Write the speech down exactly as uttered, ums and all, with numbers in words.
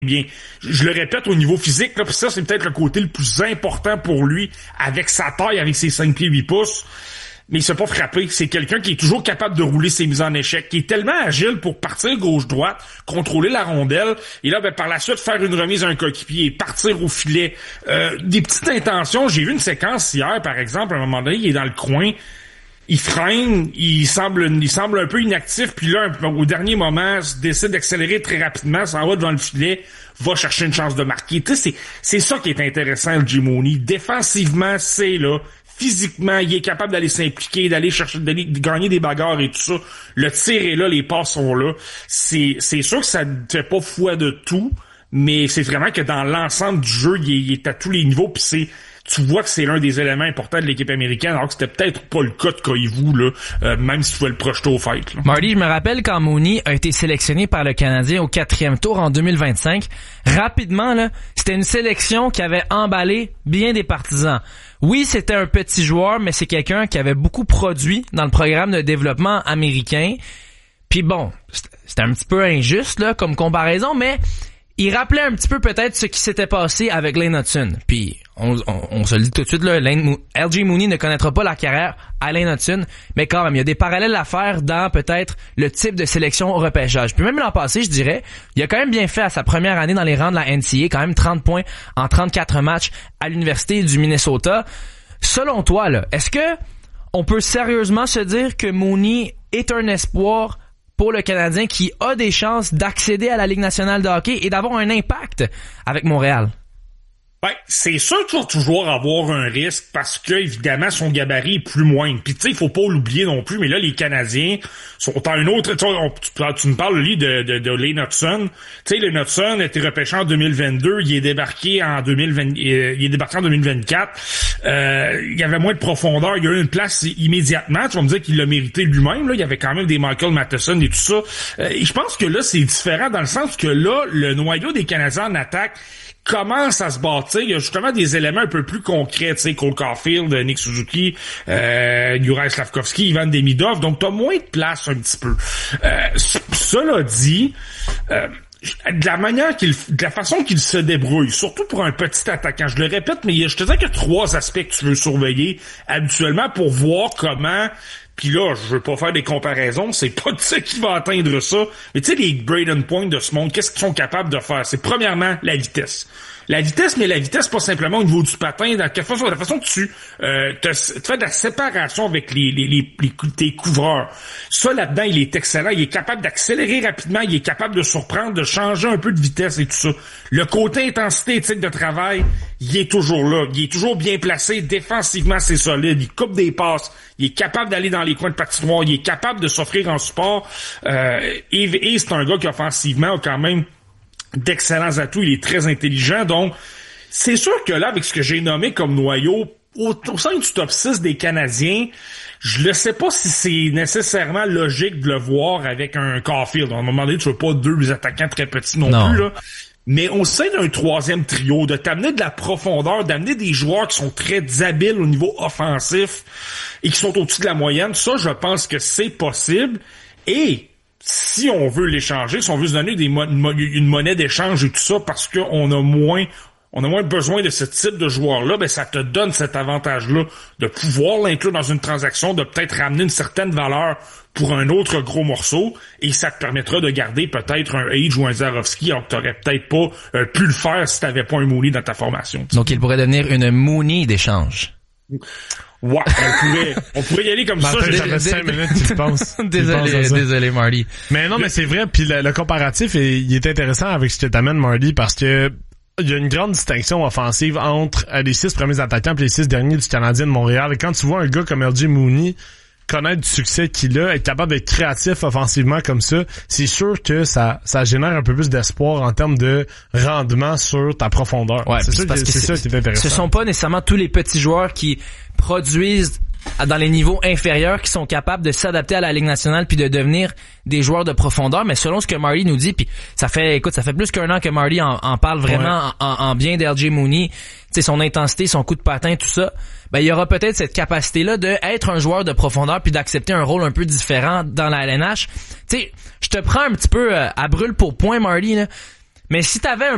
bien. Je le répète, au niveau physique, là, pis ça, c'est peut-être le côté le plus important pour lui, avec sa taille, avec ses cinq pieds huit pouces. Mais il s'est pas frappé. C'est quelqu'un qui est toujours capable de rouler ses mises en échec, qui est tellement agile pour partir gauche-droite, contrôler la rondelle, et là, ben, par la suite, faire une remise à un coéquipier, partir au filet. Euh, des petites intentions. J'ai vu une séquence hier, par exemple, à un moment donné, il est dans le coin, il freine, il semble, il semble un peu inactif, puis là, au dernier moment, décide d'accélérer très rapidement, s'en va devant le filet, va chercher une chance de marquer. Tu sais, c'est, c'est ça qui est intéressant, le Mooney. Défensivement, c'est là. Physiquement, il est capable d'aller s'impliquer, d'aller chercher, d'aller de gagner des bagarres et tout ça. Le tir est là, les passes sont là. C'est, c'est sûr que ça ne fait pas foi de tout, mais c'est vraiment que dans l'ensemble du jeu, il est, il est à tous les niveaux, puis c'est, tu vois que c'est l'un des éléments importants de l'équipe américaine, alors que c'était peut-être pas le cas de Koivu, là, euh, même si tu pouvais le projeter au fight, là. Marty, je me rappelle quand Mooney a été sélectionné par le Canadien au quatrième tour en deux mille vingt-cinq. Rapidement, là, c'était une sélection qui avait emballé bien des partisans. Oui, c'était un petit joueur, mais c'est quelqu'un qui avait beaucoup produit dans le programme de développement américain. Puis bon, c'était un petit peu injuste là comme comparaison, mais il rappelait un petit peu peut-être ce qui s'était passé avec Lane Hutson. Puis on, on, on se le dit tout de suite, là, Lane, L J Mooney ne connaîtra pas la carrière à Lane Hutson, mais quand même, il y a des parallèles à faire dans peut-être le type de sélection au repêchage. Puis même l'an passé, je dirais, il a quand même bien fait à sa première année dans les rangs de la N C A A, quand même trente points en trente-quatre matchs à l'Université du Minnesota. Selon toi, là, est-ce que on peut sérieusement se dire que Mooney est un espoir pour le Canadien qui a des chances d'accéder à la Ligue nationale de hockey et d'avoir un impact avec Montréal? Ben, c'est sûr qu'il va toujours avoir un risque parce que, évidemment, son gabarit est plus moindre. Puis, tu sais, il faut pas l'oublier non plus, mais là, les Canadiens sont à une autre... Tu, tu, tu me parles, lui, de, de, de Lane Hutson. Tu sais, Lane Hutson a été repêché en deux mille vingt-deux. Il est débarqué en deux mille vingt, il est débarqué en deux mille vingt-quatre. Euh, il y avait moins de profondeur. Il a eu une place immédiatement. Tu vas me dire qu'il l'a mérité lui-même, là. Il y avait quand même des Michael Matheson et tout ça. Euh, et je pense que là, c'est différent dans le sens que là, le noyau des Canadiens en attaque commence à se bâtir. Il y a justement des éléments un peu plus concrets, tu sais, Cole Caulfield, Nick Suzuki, euh, Juraj Slafkovský, Ivan Demidov, donc t'as moins de place un petit peu. Euh, cela dit, euh, de la manière qu'il, de la façon qu'il se débrouille, surtout pour un petit attaquant, je le répète, mais je te dis qu'il y a trois aspects que tu veux surveiller habituellement pour voir comment. Puis là, je veux pas faire des comparaisons, c'est pas de ça qui va atteindre ça. Mais tu sais, les Braden Point de ce monde, qu'est-ce qu'ils sont capables de faire? C'est premièrement la vitesse. La vitesse, mais la vitesse, pas simplement au niveau du patin, dans la façon, la façon que tu euh, te, te fais de la séparation avec les, les, les, les tes couvreurs. Ça, là-dedans, il est excellent. Il est capable d'accélérer rapidement, il est capable de surprendre, de changer un peu de vitesse et tout ça. Le côté intensité éthique de travail, il est toujours là. Il est toujours bien placé. Défensivement, c'est solide. Il coupe des passes. Il est capable d'aller dans les coins de patinoire. Il est capable de s'offrir en support. Euh, et, et c'est un gars qui, offensivement, a quand même d'excellents atouts, il est très intelligent, donc c'est sûr que là, avec ce que j'ai nommé comme noyau, au, au sein du top six des Canadiens, je ne sais pas si c'est nécessairement logique de le voir avec un Caulfield. À un moment donné, tu veux pas deux attaquants très petits non, non. plus, là. Mais au sein d'un troisième trio, de t'amener de la profondeur, d'amener des joueurs qui sont très habiles au niveau offensif et qui sont au-dessus de la moyenne, ça, je pense que c'est possible. Et si on veut l'échanger, si on veut se donner des mo- une monnaie d'échange et tout ça, parce qu'on a moins, on a moins besoin de ce type de joueur-là, ben ça te donne cet avantage-là de pouvoir l'inclure dans une transaction, de peut-être ramener une certaine valeur pour un autre gros morceau, et ça te permettra de garder peut-être un Age ou un Zarovski, alors que t'aurais peut-être pas euh, pu le faire si t'avais pas un Mooney dans ta formation. Donc il pourrait devenir une Mooney d'échange. Ouais, on pourrait, on pourrait y aller comme ben, ça. Ça fait cinq minutes, tu penses. Désolé, désolé, Marty. Mais non, mais c'est vrai, puis le, le comparatif, est, il est intéressant avec ce que t'amènes, Marty, parce que il y a une grande distinction offensive entre les six premiers attaquants et les six derniers du Canadien de Montréal. Et quand tu vois un gars comme L J Mooney connaître du succès qu'il a, être capable d'être créatif offensivement comme ça, c'est sûr que ça ça génère un peu plus d'espoir en termes de rendement sur ta profondeur. Ouais, c'est ça, parce que, que c'est, c'est ça qui est intéressant. Ce sont pas nécessairement tous les petits joueurs qui produisent dans les niveaux inférieurs qui sont capables de s'adapter à la Ligue nationale puis de devenir des joueurs de profondeur, mais selon ce que Marty nous dit, puis ça fait, écoute, ça fait plus qu'un an que Marty en, en parle vraiment ouais. en, en bien d'L J Mooney, tu sais, son intensité, son coup de patin, tout ça, ben il y aura peut-être cette capacité-là de être un joueur de profondeur puis d'accepter un rôle un peu différent dans la L N H. Tu sais, je te prends un petit peu euh, à brûle pour point, Marty, là, mais si t'avais un